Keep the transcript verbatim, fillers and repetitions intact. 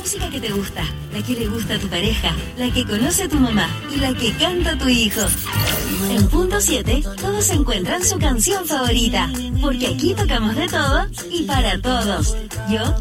música que te gusta, la que le gusta a tu pareja, la que conoce a tu mamá y la que canta a tu hijo. En Punto siete, todos encuentran su canción favorita, porque aquí tocamos de todo y para todos. Yo